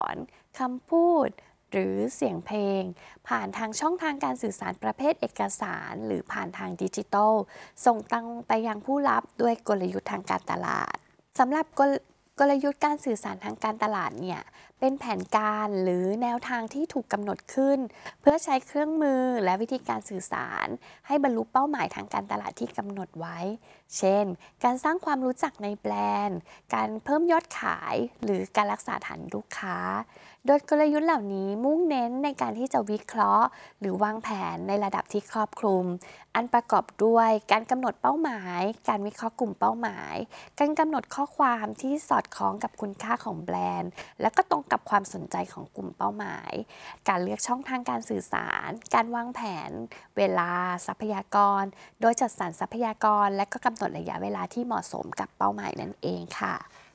รคำพูดหรือเสียงเพลงผ่านทางช่องทางการสื่อสารประเภทเอกสารหรือผ่านทางดิจิทัลส่งตรงไปยังผู้รับด้วยกลยุทธ์ทางการตลาดสำหรับกลยุทธ์การสื่อสารทางการตลาดเนี่ยเป็นแผนการหรือแนวทางที่ถูกกำหนดขึ้นเพื่อใช้เครื่องมือและวิธีการสื่อสารให้บรรลุเป้าหมายทางการตลาดที่กำหนดไว้เช่นการสร้างความรู้จักในแบรนด์การเพิ่มยอดขายหรือการรักษาฐานลูกค้าโดยกลยุทธ์เหล่านี้มุ่งเน้นในการที่จะวิเคราะห์หรือวางแผนในระดับที่ครอบคลุมอันประกอบด้วยการกำหนดเป้าหมายการวิเคราะห์กลุ่มเป้าหมายการกำหนดข้อความที่สอดคล้องกับคุณค่าของแบรนด์และก็ตรงกับความสนใจของกลุ่มเป้าหมายการเลือกช่องทางการสื่อสารการวางแผนเวลาทรัพยากรโดยจัดสรรทรัพยากรและก็กำหนดระยะเวลาที่เหมาะสมกับเป้าหมายนั่นเองค่ะ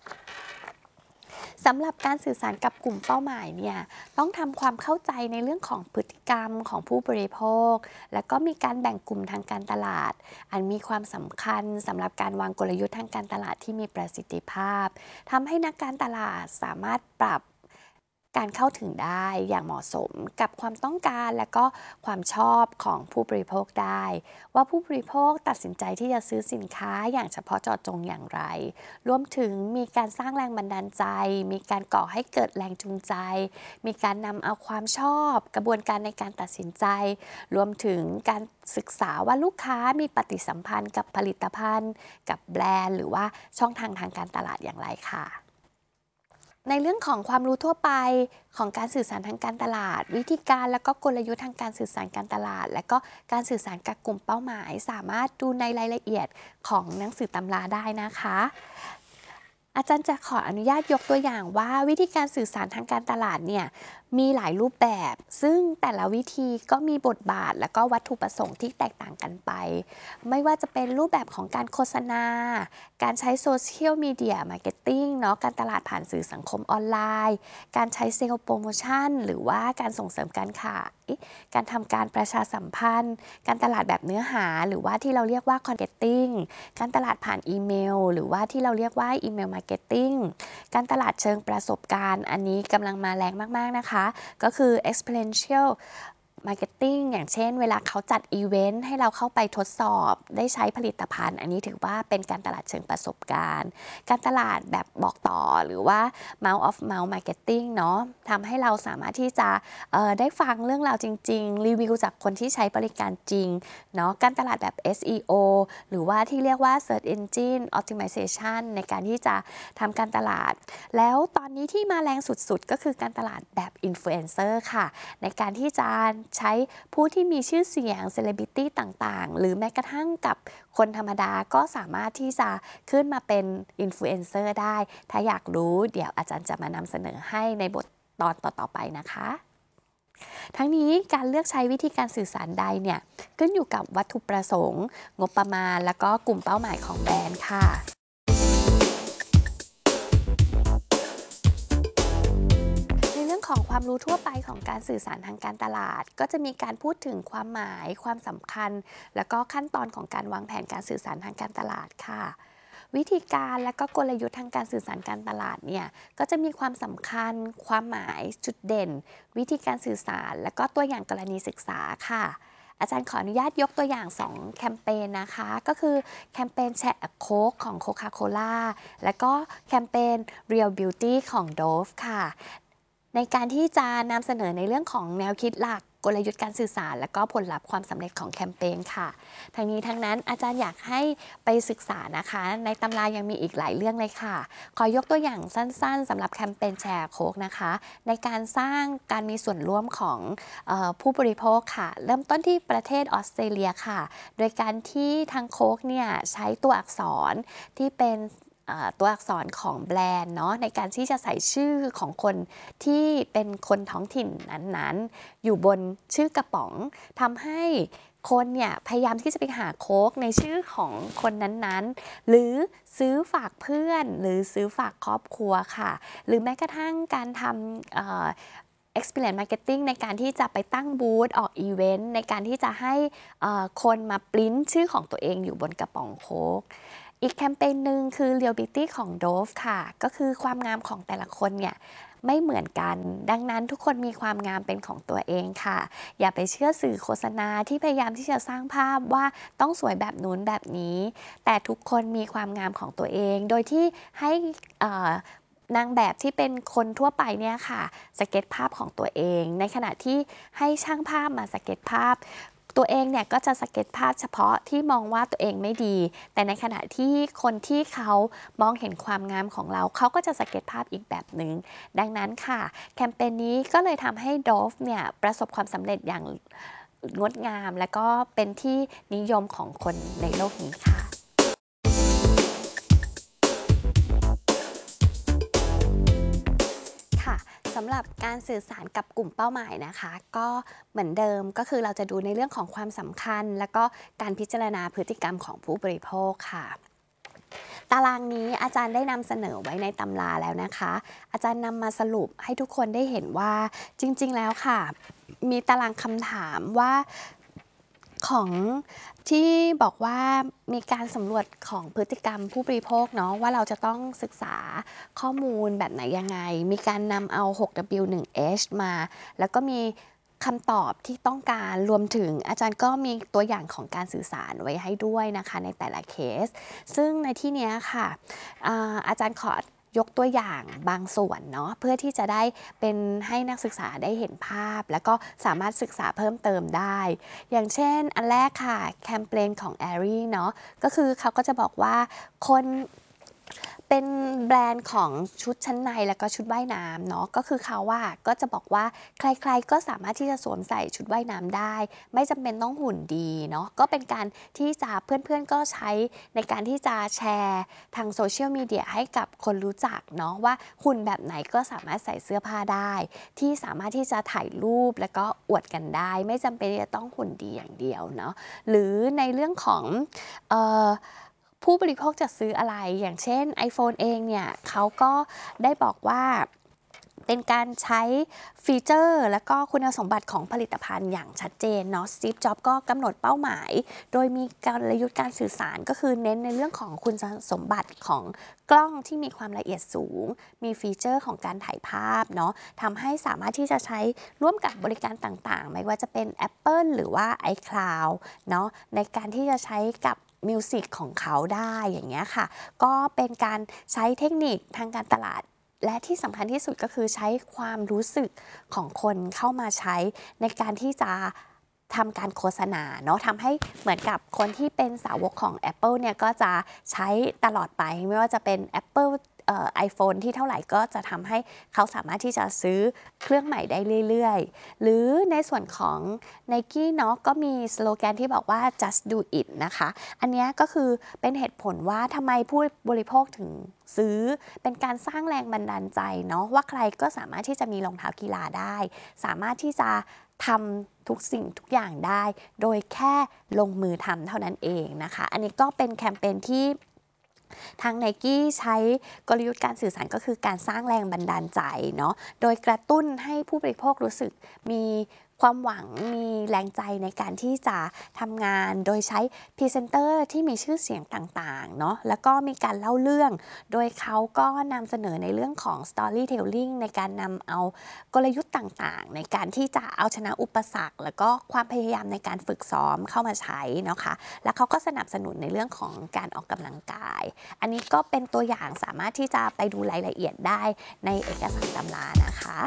สำหรับการสื่อสารกับกลุ่มเป้าหมายเนี่ยต้องทำความเข้าใจในเรื่องของพฤติกรรมของผู้บริโภคและก็มีการแบ่งกลุ่มทางการตลาดอันมีความสำคัญสำหรับการวางกลยุทธ์ทางการตลาดที่มีประสิทธิภาพทำให้นักการตลาดสามารถปรับการเข้าถึงได้อย่างเหมาะสมกับความต้องการและก็ความชอบของผู้บริโภคได้ว่าผู้บริโภคตัดสินใจที่จะซื้อสินค้าอย่างเฉพาะเจาะจงอย่างไรรวมถึงมีการสร้างแรงบันดาลใจมีการก่อให้เกิดแรงจูงใจมีการนำเอาความชอบกระบวนการในการตัดสินใจรวมถึงการศึกษาว่าลูกค้ามีปฏิสัมพันธ์กับผลิตภัณฑ์กับแบรนด์หรือว่าช่องทางทางการตลาดอย่างไรค่ะในเรื่องของความรู้ทั่วไปของการสื่อสารทางการตลาดวิธีการและก็กลยุทธ์ทางการสื่อสารการตลาดและก็การสื่อสารกับกลุ่มเป้าหมายสามารถดูในรายละเอียดของหนังสือตำราได้นะคะอาจารย์จะขออนุญาตยกตัวอย่างว่าวิธีการสื่อสารทางการตลาดเนี่ยมีหลายรูปแบบซึ่งแต่ละวิธีก็มีบทบาทและก็วัตถุประสงค์ที่แตกต่างกันไปไม่ว่าจะเป็นรูปแบบของการโฆษณาการใช้โซเชียลมีเดียมาร์เก็ตติ้งเนาะการตลาดผ่านสื่อสังคมออนไลน์การใช้เซลล์โปรโมชั่นหรือว่าการส่งเสริมการขายการทำการประชาสัมพันธ์การตลาดแบบเนื้อหาหรือว่าที่เราเรียกว่าคอนเทนติ้งการตลาดผ่านอีเมลหรือว่าที่เราเรียกว่าอีเมลมาร์เก็ตติ้งการตลาดเชิงประสบการณ์อันนี้กำลังมาแรงมากๆนะคะก็คือ experiential marketing อย่างเช่นเวลาเขาจัดอีเวนต์ให้เราเข้าไปทดสอบได้ใช้ผลิตภัณฑ์อันนี้ถือว่าเป็นการตลาดเชิงประสบการณ์การตลาดแบบบอกต่อหรือว่า mouth of mouth marketing เนาะทำให้เราสามารถที่จะได้ฟังเรื่องราวจริงๆรีวิวจากคนที่ใช้บริการจริงเนาะการตลาดแบบ SEO หรือว่าที่เรียกว่า Search Engine Optimization ในการที่จะทำการตลาดแล้วตอนนี้ที่มาแรงสุดๆก็คือการตลาดแบบ Influencer ค่ะในการที่จะใช้ผู้ที่มีชื่อเสียงเซเลบริตี้ต่างๆหรือแม้กระทั่งกับคนธรรมดาก็สามารถที่จะขึ้นมาเป็นอินฟลูเอนเซอร์ได้ถ้าอยากรู้เดี๋ยวอาจารย์จะมานำเสนอให้ในบทตอนต่อๆไปนะคะทั้งนี้การเลือกใช้วิธีการสื่อสารใดเนี่ยขึ้นอยู่กับวัตถุประสงค์งบประมาณและก็กลุ่มเป้าหมายของแบรนด์ค่ะของความรู้ทั่วไปของการสื่อสารทางการตลาดก็จะมีการพูดถึงความหมายความสำคัญและก็ขั้นตอนของการวางแผนการสื่อสารทางการตลาดค่ะวิธีการและก็กลยุทธ์ทางการสื่อสารการตลาดเนี่ยก็จะมีความสำคัญความหมายจุดเด่นวิธีการสื่อสารและก็ตัวอย่างกรณีศึกษาค่ะอาจารย์ขออนุญาตยกตัวอย่าง2แคมเปญนะคะก็คือแคมเปญแชร์โค้กของโคคาโคล่าและก็แคมเปญ Real Beauty ของ Dove ค่ะในการที่จะนำเสนอในเรื่องของแนวคิดหลักกลยุทธ์การสื่อสารและก็ผลลัพธ์ความสำเร็จของแคมเปญค่ะทั้งนี้ทั้งนั้นอาจารย์อยากให้ไปศึกษานะคะในตำรายังมีอีกหลายเรื่องเลยค่ะขอยกตัวอย่างสั้นๆสำหรับแคมเปญแชร์โค้กนะคะในการสร้างการมีส่วนร่วมของผู้บริโภคค่ะเริ่มต้นที่ประเทศออสเตรเลียค่ะโดยการที่ทางโค้กเนี่ยใช้ตัวอักษรที่เป็นตัวอักษรของแบรนด์เนาะในการที่จะใส่ชื่อของคนที่เป็นคนท้องถิ่นนั้นๆอยู่บนชื่อกระป๋องทำให้คนเนี่ยพยายามที่จะไปหาโค้กในชื่อของคนนั้นๆหรือซื้อฝากเพื่อนหรือซื้อฝากครอบครัวค่ะหรือแม้กระทั่งการทำexperience marketing ในการที่จะไปตั้งบูธออกอีเวนต์ในการที่จะให้คนมาปริ้นชื่อของตัวเองอยู่บนกระป๋องโค้กอีกแคมเปญหนึ่งคือ Real Beauty ของ Dove ค่ะก็คือความงามของแต่ละคนเนี่ยไม่เหมือนกันดังนั้นทุกคนมีความงามเป็นของตัวเองค่ะอย่าไปเชื่อสื่อโฆษณาที่พยายามที่จะสร้างภาพว่าต้องสวยแบบนู้นแบบนี้แต่ทุกคนมีความงามของตัวเองโดยที่ให้นางแบบที่เป็นคนทั่วไปเนี่ยค่ะสเก็ตภาพของตัวเองในขณะที่ให้ช่างภาพมาสเก็ตภาพตัวเองเนี่ยก็จะสเก็ตภาพเฉพาะที่มองว่าตัวเองไม่ดีแต่ในขณะที่คนที่เขามองเห็นความงามของเราเขาก็จะสเก็ตภาพอีกแบบหนึ่งดังนั้นค่ะแคมเปญนี้ก็เลยทำให้ Dove เนี่ยประสบความสำเร็จอย่างงดงามและก็เป็นที่นิยมของคนในโลกนี้ค่ะสำหรับการสื่อสารกับกลุ่มเป้าหมายนะคะก็เหมือนเดิมก็คือเราจะดูในเรื่องของความสำคัญแล้วก็การพิจารณาพฤติกรรมของผู้บริโภคค่ะตารางนี้อาจารย์ได้นำเสนอไว้ในตำราแล้วนะคะอาจารย์นำมาสรุปให้ทุกคนได้เห็นว่าจริงๆแล้วค่ะมีตารางคำถามว่าของที่บอกว่ามีการสำรวจของพฤติกรรมผู้บริโภคเนาะว่าเราจะต้องศึกษาข้อมูลแบบไหนยังไงมีการนำเอา 6W1H มาแล้วก็มีคำตอบที่ต้องการรวมถึงอาจารย์ก็มีตัวอย่างของการสื่อสารไว้ให้ด้วยนะคะในแต่ละเคสซึ่งในที่นี้ค่ะอาจารย์ขอยกตัวอย่างบางส่วนเนาะเพื่อที่จะได้เป็นให้นักศึกษาได้เห็นภาพแล้วก็สามารถศึกษาเพิ่มเติมได้อย่างเช่นอันแรกค่ะแคมเปญของ Aerie เนาะก็คือเขาก็จะบอกว่าคนเป็นแบรนด์ของชุดชั้นในแล้วก็ชุดว่ายน้ำเนาะก็คือเขาว่าก็จะบอกว่าใครๆก็สามารถที่จะสวมใส่ชุดว่ายน้ำได้ไม่จำเป็นต้องหุ่นดีเนาะก็เป็นการที่จะเพื่อนๆก็ใช้ในการที่จะแชร์ทางโซเชียลมีเดียให้กับคนรู้จักเนาะว่าหุ่นแบบไหนก็สามารถใส่เสื้อผ้าได้ที่สามารถที่จะถ่ายรูปแล้วก็อวดกันได้ไม่จำเป็นจะต้องหุ่นดีอย่างเดียวเนาะหรือในเรื่องของผู้บริโภคจะซื้ออะไรอย่างเช่น iPhone เองเนี่ยเขาก็ได้บอกว่าเป็นการใช้ฟีเจอร์และก็คุณสมบัติของผลิตภัณฑ์อย่างชัดเจนเนาะสตีฟ จ็อบส์ก็กำหนดเป้าหมายโดยมีกลยุทธ์การสื่อสารก็คือเน้นในเรื่องของคุณสมบัติของกล้องที่มีความละเอียดสูงมีฟีเจอร์ของการถ่ายภาพเนาะทำให้สามารถที่จะใช้ร่วมกับบริการต่างๆไม่ว่าจะเป็น Apple หรือว่า iCloud เนาะในการที่จะใช้กับมิวสิกของเขาได้อย่างเงี้ยค่ะก็เป็นการใช้เทคนิคทางการตลาดและที่สำคัญที่สุดก็คือใช้ความรู้สึกของคนเข้ามาใช้ในการที่จะทำการโฆษณาเนาะทำให้เหมือนกับคนที่เป็นสาวกของ Apple เนี่ยก็จะใช้ตลอดไปไม่ว่าจะเป็น Apple iPhone ที่เท่าไหร่ก็จะทำให้เขาสามารถที่จะซื้อเครื่องใหม่ได้เรื่อยๆหรือในส่วนของ Nike เนาะก็มีสโลแกนที่บอกว่า just do it นะคะอันนี้ก็คือเป็นเหตุผลว่าทำไมผู้บริโภคถึงซื้อเป็นการสร้างแรงบันดาลใจเนาะว่าใครก็สามารถที่จะมีรองเท้ากีฬาได้สามารถที่จะทำทุกสิ่งทุกอย่างได้โดยแค่ลงมือทำเท่านั้นเองนะคะอันนี้ก็เป็นแคมเปญที่ทาง Nike ใช้กลยุทธ์การสื่อสารก็คือการสร้างแรงบันดาลใจเนาะโดยกระตุ้นให้ผู้บริโภครู้สึกมีความหวังมีแรงใจในการที่จะทำงานโดยใช้พรีเซนเตอร์ที่มีชื่อเสียงต่างๆเนาะแล้วก็มีการเล่าเรื่องโดยเขาก็นำเสนอในเรื่องของ storytelling ในการนำเอากลยุทธ์ต่างๆในการที่จะเอาชนะอุปสรรคแล้วก็ความพยายามในการฝึกซ้อมเข้ามาใช้นะคะแล้วเขาก็สนับสนุนในเรื่องของการออกกำลังกายอันนี้ก็เป็นตัวอย่างสามารถที่จะไปดูรายละเอียดได้ในเอกสารตำรานะคะ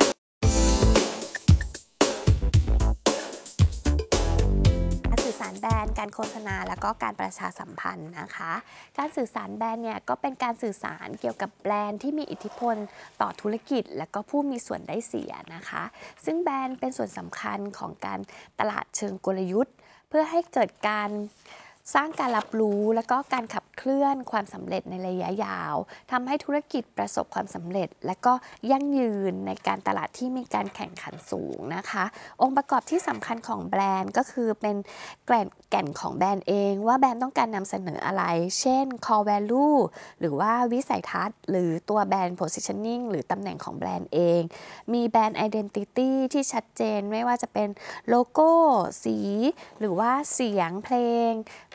สื่อสารแบรนด์การโฆษณาแล้วก็การประชาสัมพันธ์นะคะการสื่อสารแบรนด์เนี่ยก็เป็นการสื่อสารเกี่ยวกับแบรนด์ที่มีอิทธิพลต่อธุรกิจและก็ผู้มีส่วนได้เสียนะคะซึ่งแบรนด์เป็นส่วนสำคัญของการตลาดเชิงกลยุทธ์เพื่อให้เกิดการสร้างการรับรู้และก็การขับเคลื่อนความสำเร็จในระยะยาวทำให้ธุรกิจประสบความสำเร็จและก็ยั่งยืนในการตลาดที่มีการแข่งขันสูงนะคะองค์ประกอบที่สำคัญของแบรนด์ก็คือเป็นแก่นของแบรนด์เองว่าแบรนด์ต้องการนำเสนออะไรเช่น core value หรือว่าวิสัยทัศน์หรือตัวแบรนด์ positioning หรือตำแหน่งของแบรนด์เองมีแบรนด์ identity ที่ชัดเจนไม่ว่าจะเป็นโลโก้สีหรือว่าเสียงเพลง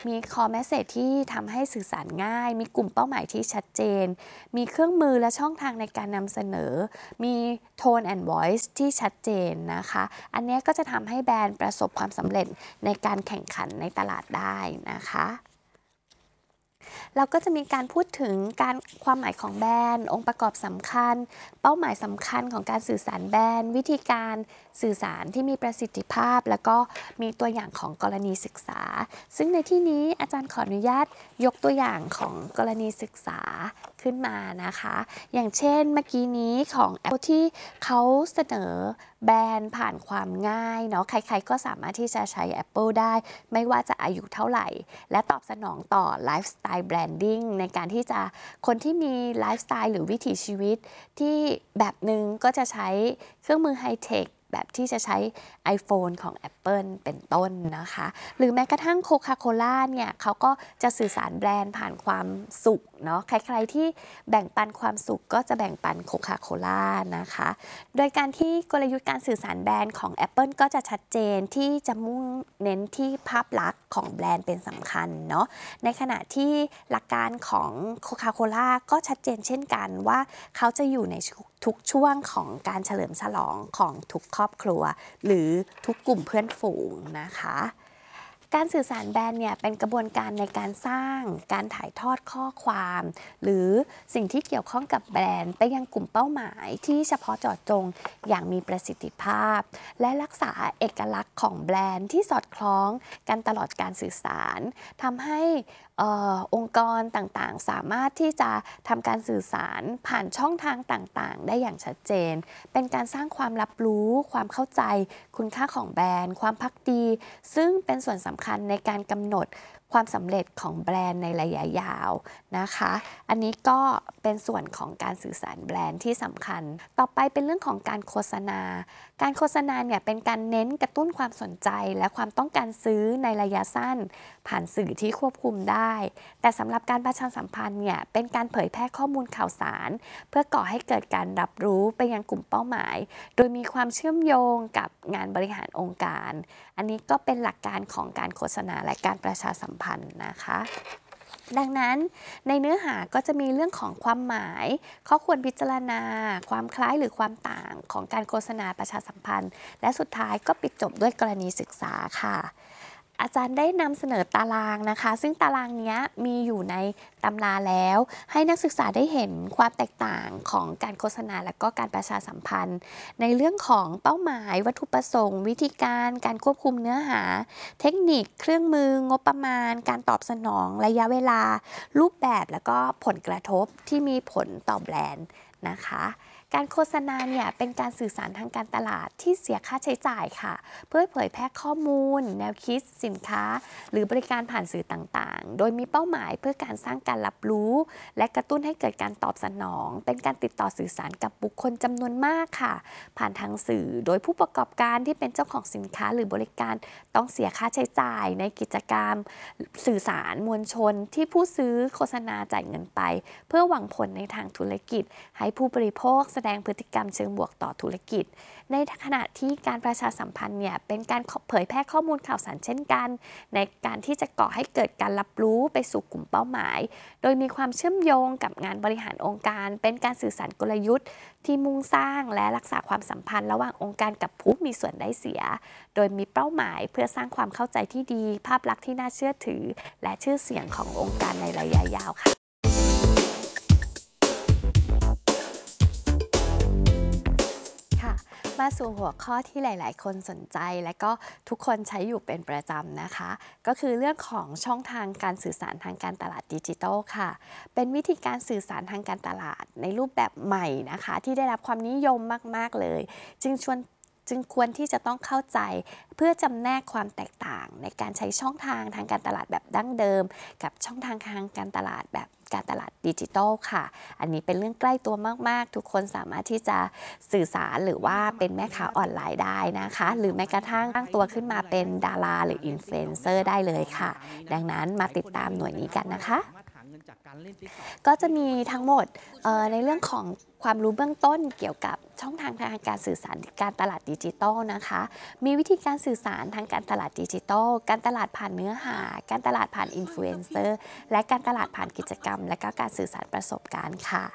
มี core message ที่ทำให้สื่อสารง่าย มีกลุ่มเป้าหมายที่ชัดเจน มีเครื่องมือและช่องทางในการนำเสนอ มี tone and voice ที่ชัดเจนนะคะอันนี้ก็จะทำให้แบรนด์ประสบความสำเร็จในการแข่งขันในตลาดได้นะคะเราก็จะมีการพูดถึงความหมายของแบรนด์องค์ประกอบสำคัญเป้าหมายสำคัญของการสื่อสารแบรนด์วิธีการสื่อสารที่มีประสิทธิภาพแล้วก็มีตัวอย่างของกรณีศึกษาซึ่งในที่นี้อาจารย์ขออนุญาตยกตัวอย่างของกรณีศึกษาขึ้นมานะคะอย่างเช่นเมื่อกี้นี้ของ Apple ที่เขาเสนอแบรนด์ผ่านความง่ายเนาะใครๆก็สามารถที่จะใช้ Apple ได้ไม่ว่าจะอายุเท่าไหร่และตอบสนองต่อไลฟ์สไตล์แบรนดิ้งในการที่จะคนที่มีไลฟ์สไตล์หรือวิถีชีวิตที่แบบหนึ่งก็จะใช้เครื่องมือไฮเทคแบบที่จะใช้ iPhone ของ Apple เป็นต้นนะคะหรือแม้กระทั่งโคคาโคล่าเนี่ยเขาก็จะสื่อสารแบรนด์ผ่านความสุขเนาะใครๆที่แบ่งปันความสุขก็จะแบ่งปันโคคาโคล่านะคะโดยการที่กลยุทธ์การสื่อสารแบรนด์ของ Apple ก็จะชัดเจนที่จะมุ่งเน้นที่ภาพลักษณ์ของแบรนด์เป็นสำคัญเนาะในขณะที่หลักการของโคคาโคล่าก็ชัดเจนเช่นกันว่าเขาจะอยู่ในทุกช่วงของการเฉลิมฉลองของทุกครอบครัวหรือทุกกลุ่มเพื่อนฝูงนะคะการสื่อสารแบรนด์เนี่ยเป็นกระบวนการในการสร้างการถ่ายทอดข้อความหรือสิ่งที่เกี่ยวข้องกับแบรนด์ไปยังกลุ่มเป้าหมายที่เฉพาะเจาะจงอย่างมีประสิทธิภาพและรักษาเอกลักษณ์ของแบรนด์ที่สอดคล้องกันตลอดการสื่อสารทำให้องค์กรต่างๆสามารถที่จะทำการสื่อสารผ่านช่องทางต่างๆได้อย่างชัดเจนเป็นการสร้างความรับรู้ความเข้าใจคุณค่าของแบรนด์ความภักดีซึ่งเป็นส่วนสำคัญในการกำหนดความสำเร็จของแบรนด์ในระยะยาวนะคะอันนี้ก็เป็นส่วนของการสื่อสารแบรนด์ที่สำคัญต่อไปเป็นเรื่องของการโฆษณาการโฆษณาเนี่ยเป็นการเน้นกระตุ้นความสนใจและความต้องการซื้อในระยะสั้นผ่านสื่อที่ควบคุมได้แต่สำหรับการประชาสัมพันธ์เนี่ยเป็นการเผยแพร่ข้อมูลข่าวสารเพื่อก่อให้เกิดการรับรู้ไปยังกลุ่มเป้าหมายโดยมีความเชื่อมโยงกับงานบริหารองค์การอันนี้ก็เป็นหลักการของการโฆษณาและการประชาสัมพันธ์นะคะดังนั้นในเนื้อหาก็จะมีเรื่องของความหมายข้อควรพิจารณาความคล้ายหรือความต่างของการโฆษณาประชาสัมพันธ์และสุดท้ายก็ปิดจบด้วยกรณีศึกษาค่ะอาจารย์ได้นำเสนอตารางนะคะซึ่งตารางนี้มีอยู่ในตำราแล้วให้นักศึกษาได้เห็นความแตกต่างของการโฆษณาและก็การประชาสัมพันธ์ในเรื่องของเป้าหมายวัตถุประสงค์วิธีการการควบคุมเนื้อหาเทคนิคเครื่องมืองบประมาณการตอบสนองระยะเวลารูปแบบแล้วก็ผลกระทบที่มีผลต่อแบรนด์นะคะการโฆษณาเนี่ยเป็นการสื่อสารทางการตลาดที่เสียค่าใช้จ่ายค่ะเพื่อเผยแพร่ข้อมูลแนวคิดสินค้าหรือบริการผ่านสื่อต่างๆโดยมีเป้าหมายเพื่อการสร้างการรับรู้และกระตุ้นให้เกิดการตอบสนองเป็นการติดต่อสื่อสารกับบุคคลจำนวนมากค่ะผ่านทางสื่อโดยผู้ประกอบการที่เป็นเจ้าของสินค้าหรือบริการต้องเสียค่าใช้จ่ายในกิจกรรมสื่อสารมวลชนที่ผู้ซื้อโฆษณาจ่ายเงินไปเพื่อหวังผลในทางธุรกิจให้ผู้บริโภคแสดงพฤติกรรมเชิงบวกต่อธุรกิจในขณะที่การประชาสัมพันธ์เนี่ยเป็นการเผยแพร่ข้อมูลข่าวสารเช่นกันในการที่จะก่อให้เกิดการรับรู้ไปสู่กลุ่มเป้าหมายโดยมีความเชื่อมโยงกับงานบริหารองค์การเป็นการสื่อสารกลยุทธ์ที่มุ่งสร้างและรักษาความสัมพันธ์ระหว่างองค์การกับผู้มีส่วนได้เสียโดยมีเป้าหมายเพื่อสร้างความเข้าใจที่ดีภาพลักษณ์ที่น่าเชื่อถือและชื่อเสียงขององค์การในระยะยาวค่ะมาสู่หัวข้อที่หลายๆคนสนใจและก็ทุกคนใช้อยู่เป็นประจำนะคะก็คือเรื่องของช่องทางการสื่อสารทางการตลาดดิจิทัลค่ะเป็นวิธีการสื่อสารทางการตลาดในรูปแบบใหม่นะคะที่ได้รับความนิยมมากๆเลยจึงควรที่จะต้องเข้าใจเพื่อจำแนกความแตกต่างในการใช้ช่องทางทางการตลาดแบบดั้งเดิมกับช่องทางการตลาดแบบการตลาดดิจิทัลค่ะอันนี้เป็นเรื่องใกล้ตัวมากๆทุกคนสามารถที่จะสื่อสารหรือว่าเป็นแม่ค้าออนไลน์ได้นะคะหรือแม้กระทั่งตั้งตัวขึ้นมาเป็นดาราหรืออินฟลูเอนเซอร์ได้เลยค่ะดังนั้นมาติดตามหน่วยนี้กันนะคะจากการเล่น TikTok ก็จะมีทั้งหมดในเรื่องของความรู้เบื้องต้นเกี่ยวกับช่องทางการสื่อสารการตลาดดิจิทัลนะคะมีวิธีการสื่อสารทางการตลาดดิจิทัลการตลาดผ่านเนื้อหาการตลาดผ่านอินฟลูเอนเซอร์และการตลาดผ่านกิจกรรมและก็การสื่อสารประสบการณ์ค่ะ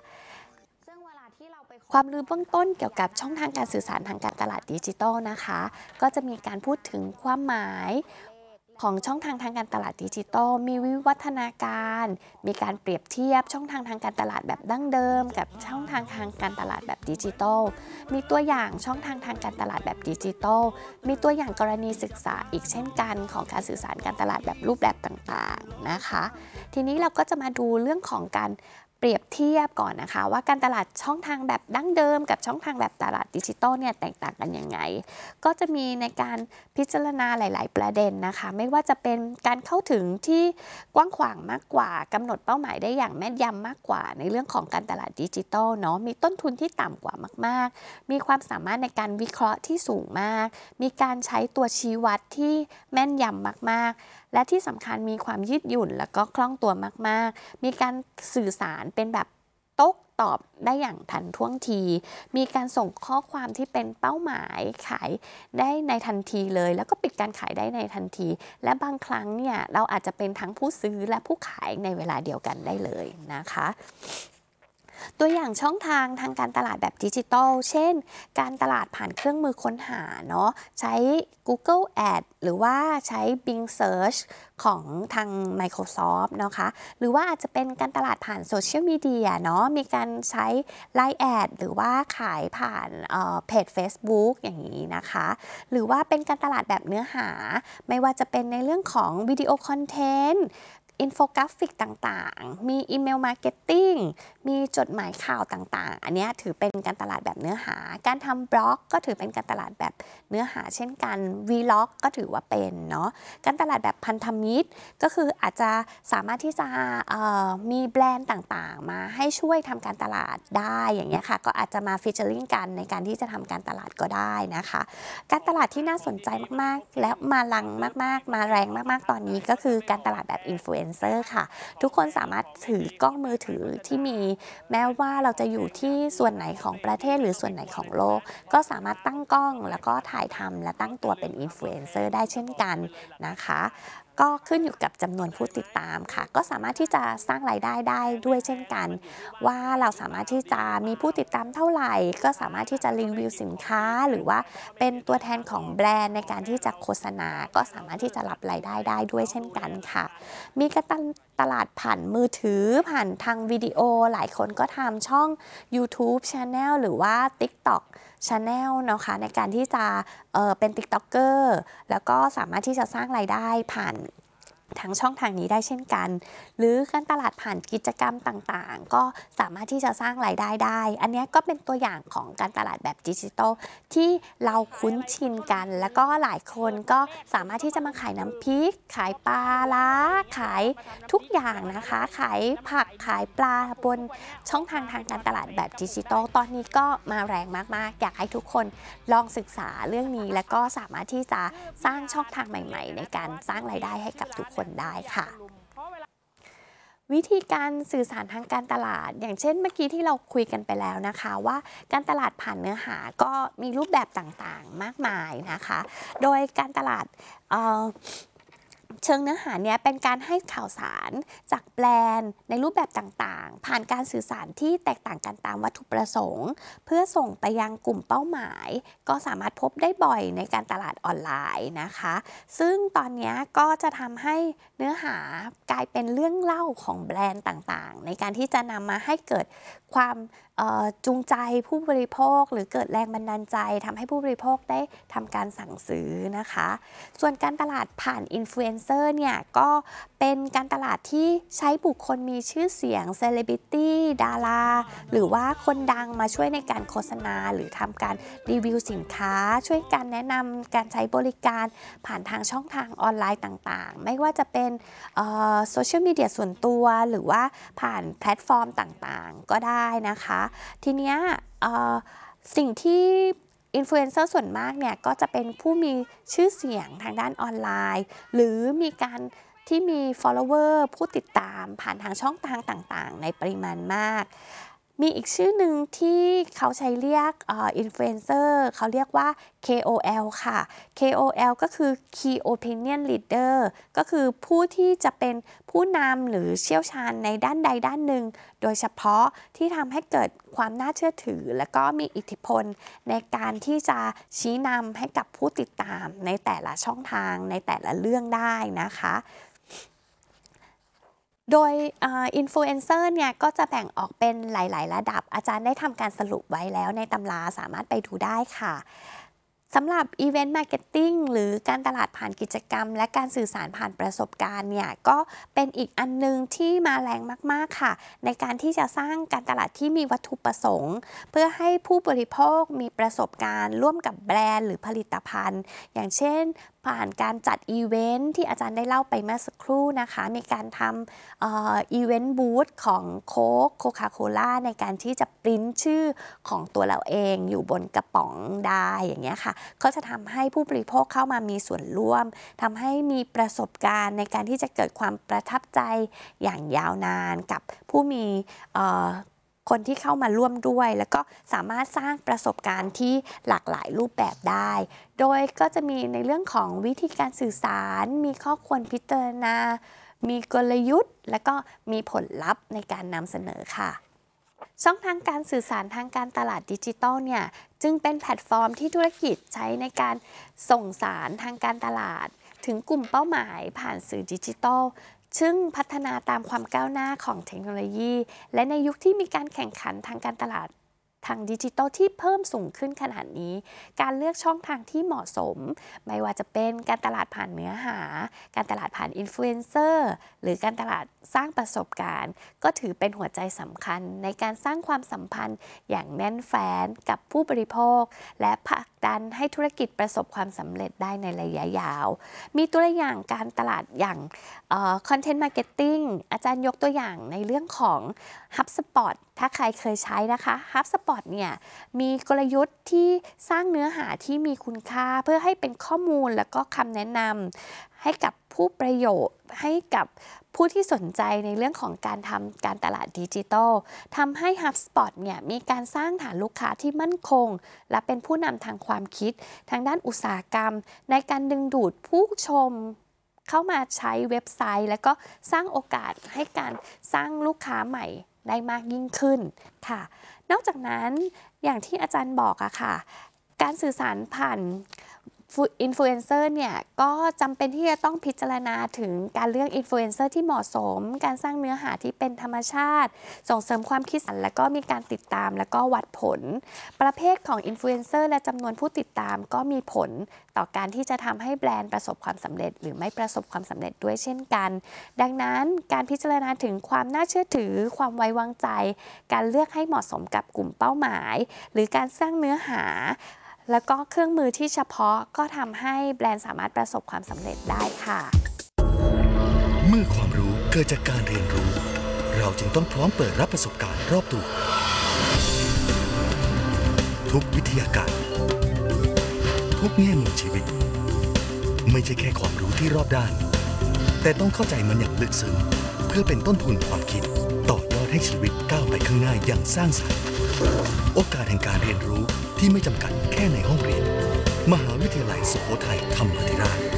ความรู้เบื้องต้นเกี่ยวกับช่องทางการสื่อสารทางการตลาดดิจิทัลนะคะก็จะมีการพูดถึงความหมายของช่องทางทางการตลาดดิจิทัลมีวิวัฒนาการมีการเปรียบเทียบช่องทางทางการตลาดแบบดั้งเดิมกับช่องทางทางการตลาดแบบดิจิทัลมีตัวอย่างช่องทางทางการตลาดแบบดิจิทัลมีตัวอย่างกรณีศึกษาอีกเช่นกันของการสื่อสารการตลาดแบบรูปแบบต่างๆนะคะทีนี้เราก็จะมาดูเรื่องของการเปรียบเทียบก่อนนะคะว่าการตลาดช่องทางแบบดั้งเดิมกับช่องทางแบบตลาดดิจิทัลเนี่ยแตกต่างกันยังไงก็จะมีในการพิจารณาหลายๆประเด็นนะคะไม่ว่าจะเป็นการเข้าถึงที่กว้างขวางมากกว่ากำหนดเป้าหมายได้อย่างแม่นยำมากกว่าในเรื่องของการตลาดดิจิทัลเนาะมีต้นทุนที่ต่ำกว่ามากๆมีความสามารถในการวิเคราะห์ที่สูงมากมีการใช้ตัวชี้วัดที่แม่นยำมากๆและที่สำคัญมีความยืดหยุ่นและก็คล่องตัวมากๆมีการสื่อสารเป็นแบบโต้ตอบได้อย่างทันท่วงทีมีการส่งข้อความที่เป็นเป้าหมายขายได้ในทันทีเลยแล้วก็ปิดการขายได้ในทันทีและบางครั้งเนี่ยเราอาจจะเป็นทั้งผู้ซื้อและผู้ขายในเวลาเดียวกันได้เลยนะคะตัวอย่างช่องทางทางการตลาดแบบดิจิทัลเช่นการตลาดผ่านเครื่องมือค้นหาเนาะใช้ Google Ads หรือว่าใช้ Bing Search ของทาง Microsoft นะคะหรือว่าอาจจะเป็นการตลาดผ่านโซเชียลมีเดียเนาะมีการใช้ Line Ad หรือว่าขายผ่านเพจ Facebook อย่างนี้นะคะหรือว่าเป็นการตลาดแบบเนื้อหาไม่ว่าจะเป็นในเรื่องของวิดีโอคอนเทนต์อินโฟกราฟิกต่างๆมีอีเมลมาร์เก็ตติ้งมีจดหมายข่าวต่างๆอันนี้ถือเป็นการตลาดแบบเนื้อหาการทำบล็อกก็ถือเป็นการตลาดแบบเนื้อหาเช่นกัน Vlog ก็ถือว่าเป็นเนาะการตลาดแบบพันธมิตรก็คืออาจจะสามารถที่จะมีแบรนด์ต่างๆมาให้ช่วยทำการตลาดได้อย่างเงี้ยค่ะก็อาจจะมาฟีเจอริ่งกันในการที่จะทำการตลาดก็ได้นะคะการตลาดที่น่าสนใจมากๆและมาลังมากๆมาแรงมากๆตอนนี้ก็คือการตลาดแบบอินฟลูเอนเซอร์ค่ะทุกคนสามารถถือกล้องมือถือที่มีแม้ว่าเราจะอยู่ที่ส่วนไหนของประเทศหรือส่วนไหนของโลกก็สามารถตั้งกล้องแล้วก็ถ่ายทำและตั้งตัวเป็นอินฟลูเอนเซอร์ได้เช่นกันนะคะก็ขึ้นอยู่กับจำนวนผู้ติดตามค่ะก็สามารถที่จะสร้างรายได้ได้ด้วยเช่นกันว่าเราสามารถที่จะมีผู้ติดตามเท่าไหร่ก็สามารถที่จะรีวิวสินค้าหรือว่าเป็นตัวแทนของแบรนด์ในการที่จะโฆษณาก็สามารถที่จะรับรายได้ได้ด้วยเช่นกันค่ะมีการตลาดผ่านมือถือผ่านทางวิดีโอหลายคนก็ทำช่อง YouTube Channel หรือว่า TikTok Channel นะคะในการที่จะเป็น TikToker แล้วก็สามารถที่จะสร้างรายได้ผ่านทางช่องทางนี้ได้เช่นกันหรือการตลาดผ่านกิจกรรมต่างๆก็สามารถที่จะสร้างรายได้ได้อันนี้ก็เป็นตัวอย่างของการตลาดแบบดิจิทัลที่เราคุ้นชินกันแล้วก็หลายคนก็สามารถที่จะมาขายน้ำพริกขายปลาล้าขายทุกอย่างนะคะขายผักขายปลาบนช่องทางการตลาดแบบดิจิทัลตอนนี้ก็มาแรงมากๆอยากให้ทุกคนลองศึกษาเรื่องนี้และก็สามารถที่จะสร้างช่องทางใหม่ๆในการสร้างรายได้ให้กับทุกคนได้ค่ะวิธีการสื่อสารทางการตลาดอย่างเช่นเมื่อกี้ที่เราคุยกันไปแล้วนะคะว่าการตลาดผ่านเนื้อหาก็มีรูปแบบต่างๆมากมายนะคะโดยการตลาดเชิงเนื้อหาเนี่ยเป็นการให้ข่าวสารจากแบรนด์ในรูปแบบต่างๆผ่านการสื่อสารที่แตกต่างกันตามวัตถุประสงค์เพื่อส่งไปยังกลุ่มเป้าหมายก็สามารถพบได้บ่อยในการตลาดออนไลน์นะคะซึ่งตอนนี้ก็จะทำให้เนื้อหากลายเป็นเรื่องเล่าของแบรนด์ต่างๆในการที่จะนำมาให้เกิดความจูงใจผู้บริโภคหรือเกิดแรงบันดาลใจทำให้ผู้บริโภคได้ทำการสั่งซื้อนะคะส่วนการตลาดผ่านอินฟลูเอนเซอร์เนี่ยก็เป็นการตลาดที่ใช้บุคคลมีชื่อเสียงเซเลบริตี้ดาราหรือว่าคนดังมาช่วยในการโฆษณาหรือทำการรีวิวสินค้าช่วยการแนะนำการใช้บริการผ่านทางช่องทางออนไลน์ต่างๆไม่ว่าจะเป็นโซเชียลมีเดียส่วนตัวหรือว่าผ่านแพลตฟอร์มต่างๆก็ได้นะคะทีเนี้ยสิ่งที่อินฟลูเอนเซอร์ส่วนมากเนี่ยก็จะเป็นผู้มีชื่อเสียงทางด้านออนไลน์หรือมีการที่มี follower ผู้ติดตามผ่านทางช่องทางต่างๆในปริมาณมากมีอีกชื่อหนึ่งที่เขาใช้เรียกอินฟลูเอนเซอร์เขาเรียกว่า KOL ค่ะ KOL ก็คือ Key Opinion Leader ก็คือผู้ที่จะเป็นผู้นำหรือเชี่ยวชาญในด้านใดด้านหนึ่งโดยเฉพาะที่ทำให้เกิดความน่าเชื่อถือและก็มีอิทธิพลในการที่จะชี้นำให้กับผู้ติดตามในแต่ละช่องทางในแต่ละเรื่องได้นะคะโดยอินฟลูเอนเซอร์เนี่ยก็จะแบ่งออกเป็นหลายๆระดับอาจารย์ได้ทำการสรุปไว้แล้วในตำราสามารถไปดูได้ค่ะสำหรับ Event Marketing หรือการตลาดผ่านกิจกรรมและการสื่อสารผ่านประสบการณ์เนี่ยก็เป็นอีกอันนึงที่มาแรงมากๆค่ะในการที่จะสร้างการตลาดที่มีวัตถุประสงค์เพื่อให้ผู้บริโภคมีประสบการณ์ร่วมกับแบรนด์หรือผลิตภัณฑ์อย่างเช่นผ่านการจัดอีเวนท์ที่อาจารย์ได้เล่าไปเมื่อสักครู่นะคะมีการทำอีเวนต์บูธของโคคาโคล่าในการที่จะปริ้นชื่อของตัวเราเองอยู่บนกระป๋องได้อย่างเงี้ยค่ะก็จะทำให้ผู้บริโภคเข้ามามีส่วนร่วมทำให้มีประสบการณ์ในการที่จะเกิดความประทับใจอย่างยาวนานกับผู้มีคนที่เข้ามาร่วมด้วยแล้วก็สามารถสร้างประสบการณ์ที่หลากหลายรูปแบบได้โดยก็จะมีในเรื่องของวิธีการสื่อสารมีข้อควรพิจารณามีกลยุทธ์และก็มีผลลัพธ์ในการนำเสนอค่ะช่องทางการสื่อสารทางการตลาดดิจิทัลเนี่ยจึงเป็นแพลตฟอร์มที่ธุรกิจใช้ในการส่งสารทางการตลาดถึงกลุ่มเป้าหมายผ่านสื่อดิจิทัลซึ่งพัฒนาตามความก้าวหน้าของเทคโนโลยีและในยุคที่มีการแข่งขันทางการตลาดทางดิจิทัลที่เพิ่มสูงขึ้นขนาดนี้การเลือกช่องทางที่เหมาะสมไม่ว่าจะเป็นการตลาดผ่านเนื้อหาการตลาดผ่านอินฟลูเอนเซอร์หรือการตลาดสร้างประสบการณ์ก็ถือเป็นหัวใจสำคัญในการสร้างความสัมพันธ์อย่างแน่นแฟ้นกับผู้บริโภคและผลักดันให้ธุรกิจประสบความสำเร็จได้ในระยะยาวมีตัวอย่างการตลาดอย่างContent Marketing อาจารย์ยกตัวอย่างในเรื่องของ HubSpot ถ้าใครเคยใช้นะคะ HubSpot เนี่ยมีกลยุทธ์ที่สร้างเนื้อหาที่มีคุณค่าเพื่อให้เป็นข้อมูลและก็คำแนะนำให้กับผู้ประโยชน์ให้กับผู้ที่สนใจในเรื่องของการทำการตลาดดิจิทัลทำให้ HubSpot เนี่ยมีการสร้างฐานลูกค้าที่มั่นคงและเป็นผู้นำทางความคิดทางด้านอุตสาหกรรมในการดึงดูดผู้ชมเข้ามาใช้เว็บไซต์แล้วก็สร้างโอกาสให้การสร้างลูกค้าใหม่ได้มากยิ่งขึ้นค่ะนอกจากนั้นอย่างที่อาจารย์บอกอะค่ะการสื่อสารผ่านอินฟลูเอนเซอร์เนี่ยก็จำเป็นที่จะต้องพิจารณาถึงการเลือกอินฟลูเอนเซอร์ที่เหมาะสมการสร้างเนื้อหาที่เป็นธรรมชาติส่งเสริมความคิดสรรและก็มีการติดตามและก็วัดผลประเภทของอินฟลูเอนเซอร์และจำนวนผู้ติดตามก็มีผลต่อการที่จะทำให้แบรนด์ประสบความสำเร็จหรือไม่ประสบความสำเร็จด้วยเช่นกันดังนั้นการพิจารณาถึงความน่าเชื่อถือความไว้วางใจการเลือกให้เหมาะสมกับกลุ่มเป้าหมายหรือการสร้างเนื้อหาแล้วก็เครื่องมือที่เฉพาะก็ทำให้แบรนด์สามารถประสบความสำเร็จได้ค่ะเมื่อความรู้เกิดจากการเรียนรู้เราจึงต้องพร้อมเปิดรับประสบการณ์รอบตัวทุกวิทยาการทุกแง่มุมชีวิตไม่ใช่แค่ความรู้ที่รอบด้านแต่ต้องเข้าใจมันอย่างลึกซึ้งเพื่อเป็นต้นทุนความคิดต่อยอดให้ชีวิตก้าวไปข้างหน้าอย่างสร้างสรรค์โอกาสแห่งการเรียนรู้ที่ไม่จำกัดแค่ในห้องเรียนมหาวิทยาลัยสุโขทัยธรรมาธิราช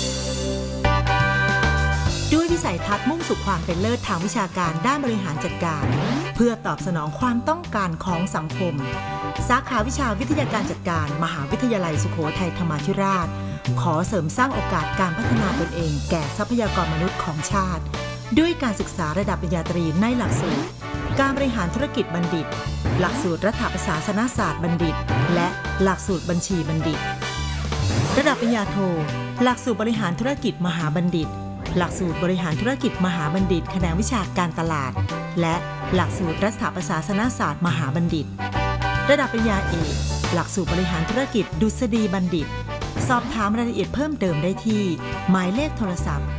ด้วยวิสัยทัศน์มุ่งสู่ความเป็นเลิศทางวิชาการด้านบริหารจัดการเพื่อตอบสนองความต้องการของสังคมสาขาวิชาวิทยาการจัดการมหาวิทยาลัยสุโขทัยธรรมาธิราชขอเสริมสร้างโอกาสการพัฒนาตนเองแก่ทรัพยากรมนุษย์ของชาติด้วยการศึกษาระดับปริญญาตรีในหลักสูตรการบริหารธุรกิจบัณฑิตหลักสูตรรัฐประศาสนศาสตร์บัณฑิตและหลักสูตรบัญชีบัณฑิตระดับปริญญาโทหลักสูตรบริหารธุรกิจมหาบัณฑิตหลักสูตรบริหารธุรกิจมหาบัณฑิตแขนงวิชาการตลาดและหลักสูตรรัฐประศาสนศาสตร์มหาบัณฑิตระดับปริญญาเอกหลักสูตรบริหารธุรกิจดุษฎีบัณฑิตสอบถามรายละเอียดเพิ่มเติมได้ที่หมายเลขโทรศัพท์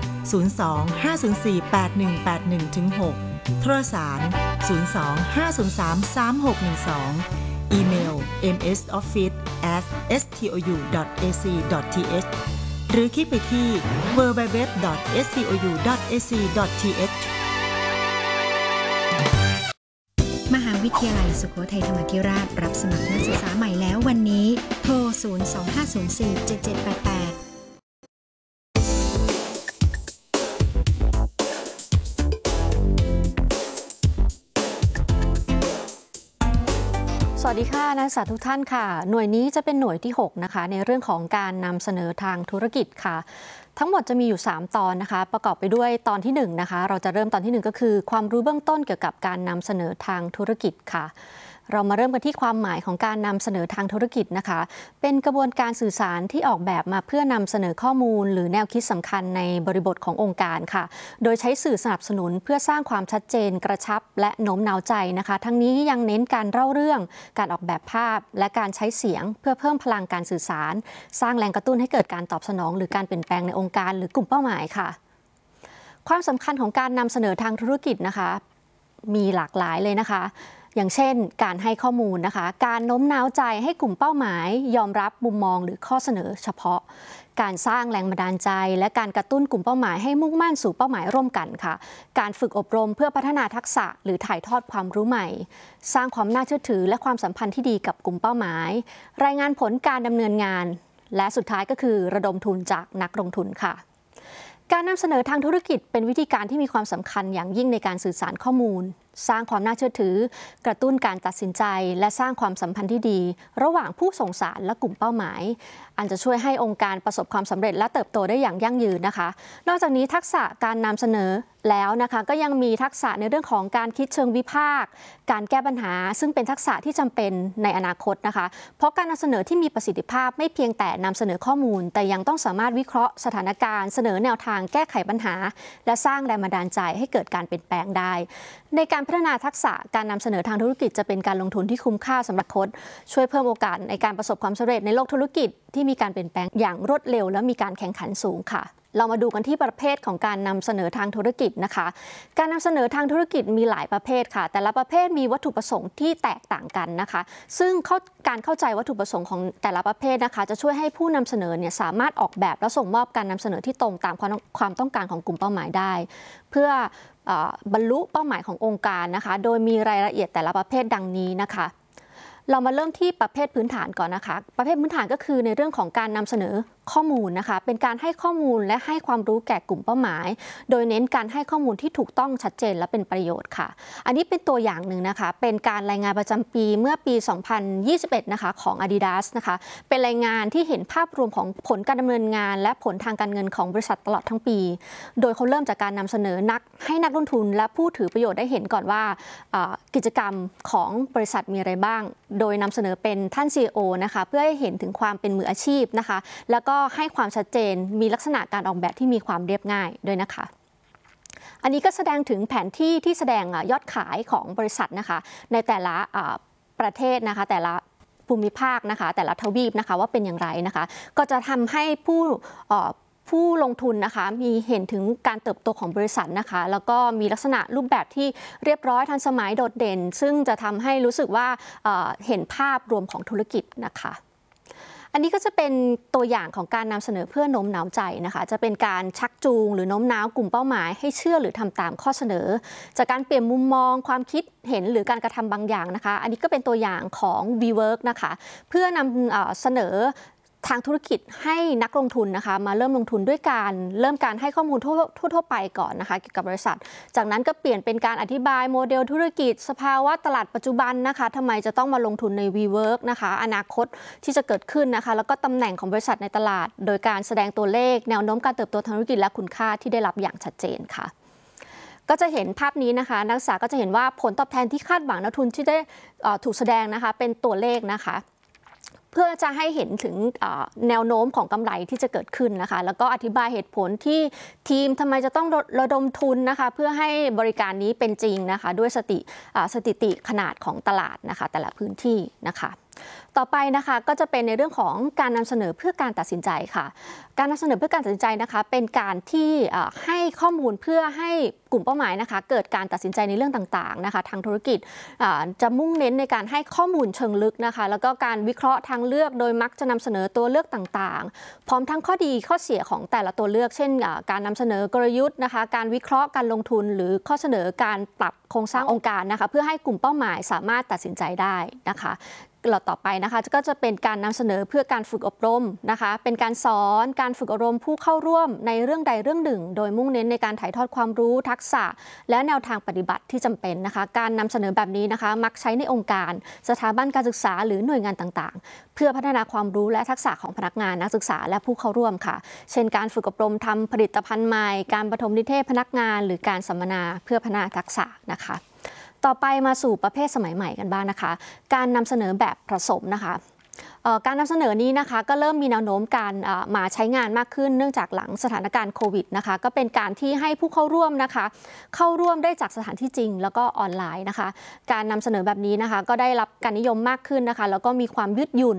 02-504-8181-6โทรสาร02-503-3612อีเมล msoffice@stou.ac.th หรือคลิกไปที่ www.scou.ac.th มหาวิทยาลัยสุโขทัยธรรมาธิราชรับสมัครนักศึกษาใหม่แล้ววันนี้โทร 025047788 สวัสดีค่ะนักศึกษาทุกท่านค่ะหน่วยนี้จะเป็นหน่วยที่6นะคะในเรื่องของการนำเสนอทางธุรกิจค่ะทั้งหมดจะมีอยู่3ตอนนะคะประกอบไปด้วยตอนที่1นะคะเราจะเริ่มตอนที่1ก็คือความรู้เบื้องต้นเกี่ยวกับการนำเสนอทางธุรกิจค่ะเรามาเริ่มกันที่ความหมายของการนำเสนอทางธุรกิจนะคะเป็นกระบวนการสื่อสารที่ออกแบบมาเพื่อนำเสนอข้อมูลหรือแนวคิดสำคัญในบริบทขององค์การค่ะโดยใช้สื่อสนับสนุนเพื่อสร้างความชัดเจนกระชับและโน้มน้าวใจนะคะทั้งนี้ยังเน้นการเล่าเรื่องการออกแบบภาพและการใช้เสียงเพื่อเพิ่มพลังการสื่อสารสร้างแรงกระตุ้นให้เกิดการตอบสนองหรือการเปลี่ยนแปลงในองค์การหรือกลุ่มเป้าหมายค่ะความสำคัญของการนำเสนอทางธุรกิจนะคะมีหลากหลายเลยนะคะอย่างเช่นการให้ข้อมูลนะคะการโน้มน้าวใจให้กลุ่มเป้าหมายยอมรับมุมมองหรือข้อเสนอเฉพาะการสร้างแรงบันดาลใจและการกระตุ้นกลุ่มเป้าหมายให้มุ่งมั่นสู่เป้าหมายร่วมกันค่ะการฝึกอบรมเพื่อพัฒนาทักษะหรือถ่ายทอดความรู้ใหม่สร้างความน่าเชื่อถือและความสัมพันธ์ที่ดีกับกลุ่มเป้าหมายรายงานผลการดำเนินงานและสุดท้ายก็คือระดมทุนจากนักลงทุนค่ะการนำเสนอทางธุรกิจเป็นวิธีการที่มีความสำคัญอย่างยิ่งในการสื่อสารข้อมูลสร้างความน่าเชื่อถือกระตุ้นการตัดสินใจและสร้างความสัมพันธ์ที่ดีระหว่างผู้ส่งสารและกลุ่มเป้าหมายอันจะช่วยให้องค์การประสบความสำเร็จและเติบโตได้อย่างยั่งยืนนะคะนอกจากนี้ทักษะการนำเสนอแล้วนะคะก็ยังมีทักษะในเรื่องของการคิดเชิงวิพากษ์การแก้ปัญหาซึ่งเป็นทักษะที่จำเป็นในอนาคตนะคะเพราะการนำเสนอที่มีประสิทธิภาพไม่เพียงแต่นำเสนอข้อมูลแต่ยังต้องสามารถวิเคราะห์สถานการณ์เสนอแนวทางแก้ไขปัญหาและสร้างแรงบันดาลใจให้เกิดการเปลี่ยนแปลงได้ในการพัฒนาทักษะการนำเสนอทางธุรกิจจะเป็นการลงทุนที่คุ้มค่าสำหรับคนช่วยเพิ่มโอกาสในการประสบความสำเร็จในโลกธุรกิจที่มีการเปลี่ยนแปลงอย่างรวดเร็วและมีการแข่งขันสูงค่ะเรามาดูกันที่ประเภทของการนำเสนอทางธุรกิจนะคะการนำเสนอทางธุรกิจมีหลายประเภทค่ะแต่ละประเภทมีวัตถุประสงค์ที่แตกต่างกันนะคะซึ่งการเข้าใจวัตถุประสงค์ของแต่ละประเภทนะคะจะช่วยให้ผู้นำเสนอเนี่ยสามารถออกแบบและส่งมอบการนำเสนอที่ตรงตามความต้องการของกลุ่มเป้าหมายได้เพื่อบรรลุเป้าหมายขององค์การนะคะโดยมีรายละเอียดแต่ละประเภทดังนี้นะคะเรามาเริ่มที่ประเภทพื้นฐานก่อนนะคะประเภทพื้นฐานก็คือในเรื่องของการนำเสนอข้อมูลนะคะเป็นการให้ข้อมูลและให้ความรู้แก่กลุ่มเป้าหมายโดยเน้นการให้ข้อมูลที่ถูกต้องชัดเจนและเป็นประโยชน์ค่ะอันนี้เป็นตัวอย่างหนึ่งนะคะเป็นการรายงานประจำปีเมื่อปี 2021 นะคะของ Adidas นะคะเป็นรายงานที่เห็นภาพรวมของผลการดำเนินงานและผลทางการเงินของบริษัทตลอดทั้งปีโดยเขาเริ่มจากการนำเสนอให้นักลงทุนและผู้ถือประโยชน์ได้เห็นก่อนว่ากิจกรรมของบริษัทมีอะไรบ้างโดยนำเสนอเป็นท่าน CEO นะคะเพื่อให้เห็นถึงความเป็นมืออาชีพนะคะแล้วก็ให้ความชัดเจนมีลักษณะการออกแบบที่มีความเรียบง่ายด้วยนะคะอันนี้ก็แสดงถึงแผนที่ที่แสดงยอดขายของบริษัทนะคะในแต่ละประเทศนะคะแต่ละภูมิภาคนะคะแต่ละทวีปนะคะว่าเป็นอย่างไรนะคะก็จะทำให้ผู้ลงทุนนะคะมีเห็นถึงการเติบโตของบริษัทนะคะแล้วก็มีลักษณะรูปแบบที่เรียบร้อยทันสมัยโดดเด่นซึ่งจะทำให้รู้สึกว่าเห็นภาพรวมของธุรกิจนะคะอันนี้ก็จะเป็นตัวอย่างของการนำเสนอเพื่อโน้มน้าวใจนะคะจะเป็นการชักจูงหรือโน้มน้าวกลุ่มเป้าหมายให้เชื่อหรือทำตามข้อเสนอจากการเปลี่ยนมุมมองความคิดเห็นหรือการกระทำบางอย่างนะคะอันนี้ก็เป็นตัวอย่างของ WeWork นะคะเพื่อนำเสนอทางธุรกิจให้นักลงทุนนะคะมาเริ่มลงทุนด้วยการให้ข้อมูลทั่วไปก่อนนะคะเกี่ยวกับบริษัทจากนั้นก็เปลี่ยนเป็นการอธิบายโมเดลธุรกิจสภาวะตลาดปัจจุบันนะคะทำไมจะต้องมาลงทุนใน WeWork นะคะอนาคตที่จะเกิดขึ้นนะคะแล้วก็ตำแหน่งของบริษัทในตลาดโดยการแสดงตัวเลขแนวโน้มการเติบโตทางธุรกิจและคุณค่าที่ได้รับอย่างชัดเจนค่ะก็จะเห็นภาพนี้นะคะนักศึกษาก็จะเห็นว่าผลตอบแทนที่คาดหวังนักทุนที่ได้ถูกแสดงนะคะเป็นตัวเลขนะคะเพื่อจะให้เห็นถึงแนวโน้มของกำไรที่จะเกิดขึ้นนะคะแล้วก็อธิบายเหตุผลที่ทีมทำไมจะต้องระดมทุนนะคะเพื่อให้บริการนี้เป็นจริงนะคะด้วยสถิติขนาดของตลาดนะคะแต่ละพื้นที่นะคะต่อไปนะคะก็จะเป็นในเรื่องของการนำเสนอเพื่อการตัดสินใจค่ะการนำเสนอเพื่อการตัดสินใจนะคะเป็นการที่ให้ข้อมูลเพื่อให้กลุ่มเป้าหมายนะคะเกิดการตัดสินใจในเรื่องต่างๆนะคะทางธุรกิจจะมุ่งเน้นในการให้ข้อมูลเชิงลึกนะคะแล้วก็การวิเคราะห์ทางเลือกโดยมักจะนำเสนอตัวเลือกต่างๆพร้อมทั้งข้อดีข้อเสียของแต่ละตัวเลือกเช่นการนำเสนอกลยุทธ์นะคะการวิเคราะห์การลงทุนหรือข้อเสนอการปรับโครงสร้างองค์การนะคะเพื่อให้กลุ่มเป้าหมายสามารถตัดสินใจได้นะคะต่อไปนะคะก็จะเป็นการนำเสนอเพื่อการฝึกอบรมนะคะเป็นการสอนการฝึกอบรมผู้เข้าร่วมในเรื่องใดเรื่องหนึ่งโดยมุ่งเน้นในการถ่ายทอดความรู้ทักษะและแนวทางปฏิบัติที่จำเป็นนะคะการนำเสนอแบบนี้นะคะมักใช้ในองค์การสถาบันการศึกษาหรือหน่วยงานต่างๆเพื่อพัฒนาความรู้และทักษะของพนักงานนักศึกษาและผู้เข้าร่วมค่ะเช่นการฝึกอบรมทำผลิตภัณฑ์ใหม่การปฐมนิเทศพนักงานหรือการสัมมนาเพื่อพัฒนาทักษะนะคะต่อไปมาสู่ประเภทสมัยใหม่กันบ้างนะคะการนำเสนอแบบผสมนะคะการนำเสนอนี้นะคะก็เริ่มมีแนวโน้มการมาใช้งานมากขึ้นเนื่องจากหลังสถานการณ์โควิดนะคะก็เป็นการที่ให้ผู้เข้าร่วมนะคะเข้าร่วมได้จากสถานที่จริงแล้วก็ออนไลน์นะคะการนำเสนอแบบนี้นะคะก็ได้รับการนิยมมากขึ้นนะคะแล้วก็มีความยืดหยุ่น